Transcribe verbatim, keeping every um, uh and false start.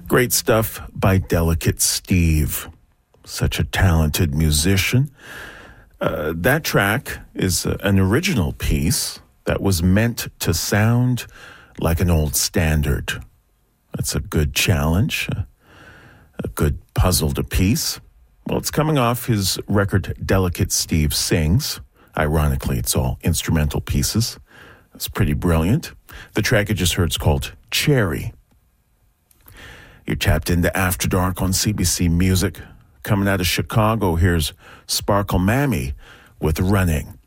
Great stuff by Delicate Steve. Such a talented musician. Uh, that track is uh, an original piece that was meant to sound like an old standard. That's a good challenge, a, a good puzzle to piece. Well, it's coming off his record Delicate Steve Sings. Ironically, it's all instrumental pieces. It's pretty brilliant. The track you just heard is called Cherry. You're tapped into After Dark on C B C Music. Coming out of Chicago, here's Sparkle Mammy with Running.